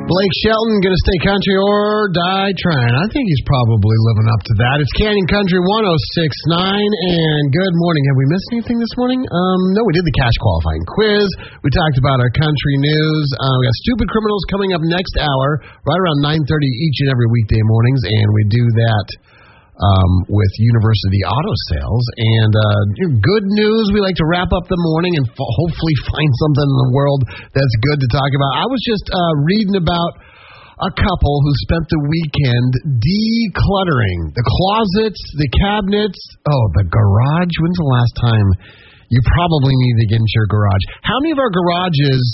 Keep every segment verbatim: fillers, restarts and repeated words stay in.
Blake Shelton, gonna stay country or die trying. I think he's probably living up to that. It's Canyon Country one oh six point nine, and good morning. Have we missed anything this morning? Um, no, we did the cash qualifying quiz. We talked about our country news. Uh, we got Stupid Criminals coming up next hour, right around nine thirty each and every weekday mornings, and we do that um, with University Auto Sales. And uh, good news, we like to wrap up the morning and f- hopefully find something in the world that's good to talk about. I was just uh, reading about a couple who spent the weekend decluttering the closets, the cabinets, oh, the garage. When's the last time you probably need to get into your garage? How many of our garages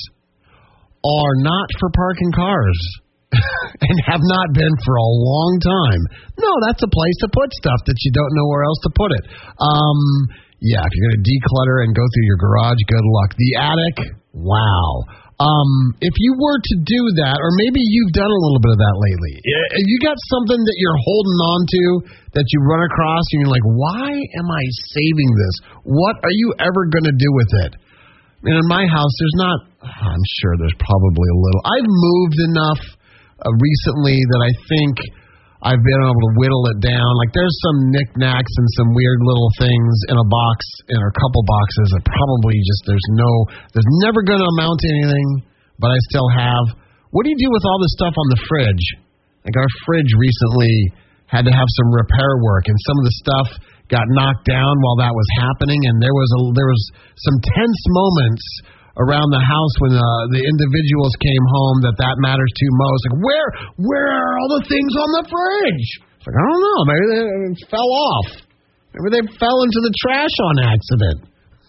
are not for parking cars and have not been for a long time? No, that's a place to put stuff that you don't know where else to put it. Um, yeah, if you're going to declutter and go through your garage, good luck. The attic, wow. Um, if you were to do that, or maybe you've done a little bit of that lately, if you got something that you're holding on to that you run across and you're like, why am I saving this? What are you ever going to do with it? I mean, in my house, there's not, I'm sure there's probably a little. I've moved enough uh, recently that I think I've been able to whittle it down. Like, there's some knickknacks and some weird little things in a box, in a couple boxes that probably just, there's no, there's never going to amount to anything, but I still have. What do you do with all this stuff on the fridge? Like, our fridge recently had to have some repair work, and some of the stuff got knocked down while that was happening, and there was a, there was some tense moments around the house when uh, the individuals came home that that matters to most. Like, where where are all the things on the fridge? It's like, I don't know. Maybe they fell off. Maybe they fell into the trash on accident.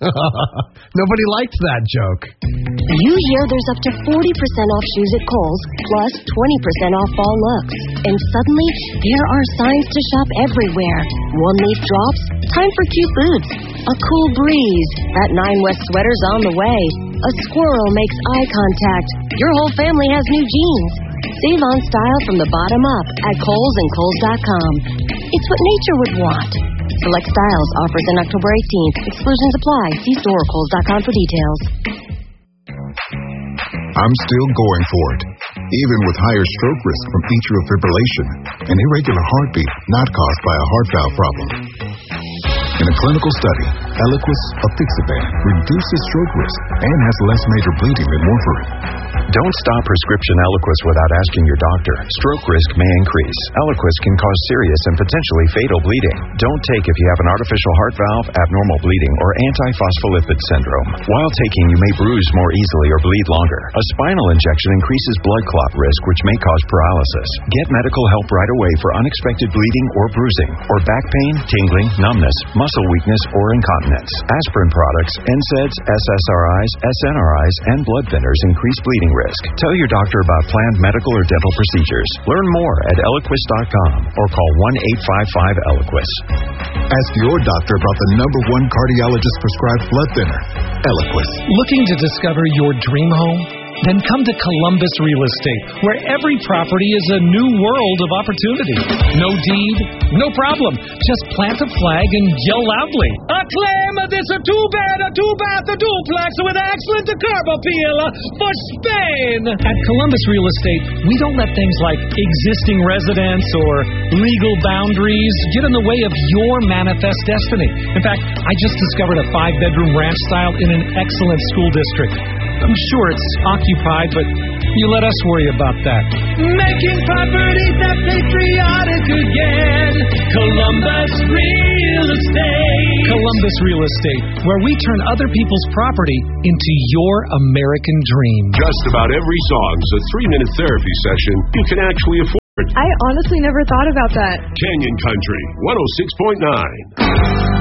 Nobody liked that joke. You hear there's up to forty percent off shoes at Kohl's, plus twenty percent off fall looks. And suddenly, there are signs to shop everywhere. One leaf drops, time for cute boots. A cool breeze, that Nine West sweater's on the way. A squirrel makes eye contact. Your whole family has new jeans. Save on style from the bottom up at Kohl's and Kohl's dot com. It's what nature would want. Select styles, offers in October eighteenth. Exclusions apply. See store or Kohl's dot com for details. I'm still going for it, even with higher stroke risk from atrial fibrillation, an irregular heartbeat not caused by a heart valve problem. In a clinical study, Eliquis apixaban reduces stroke risk and has less major bleeding than warfarin. Don't stop prescription Eliquis without asking your doctor. Stroke risk may increase. Eliquis can cause serious and potentially fatal bleeding. Don't take if you have an artificial heart valve, abnormal bleeding, or antiphospholipid syndrome. While taking, you may bruise more easily or bleed longer. A spinal injection increases blood clot risk, which may cause paralysis. Get medical help right away for unexpected bleeding or bruising, or back pain, tingling, numbness, muscle weakness, or incontinence. Aspirin products, N SAIDs, S S R Is, S N R Is, and blood thinners increase bleeding risk. Tell your doctor about planned medical or dental procedures. Learn more at Eliquis dot com or call one eight five five Eliquis. Ask your doctor about the number one cardiologist-prescribed blood thinner, Eliquis. Looking to discover your dream home? Then come to Columbus Real Estate, where every property is a new world of opportunity. No deed, no problem. Just plant a flag and yell loudly. A claim this a two-bed, a two-bath, a duplex with excellent curb appeal for Spain. At Columbus Real Estate, we don't let things like existing residents or legal boundaries get in the way of your manifest destiny. In fact, I just discovered a five-bedroom ranch style in an excellent school district. I'm sure it's occupied, but you let us worry about that. Making properties that patriotic again. Columbus Real Estate. Columbus Real Estate, where we turn other people's property into your American dream. Just about every song's a three-minute therapy session you can actually afford. I honestly never thought about that. Canyon Country, one oh six point nine.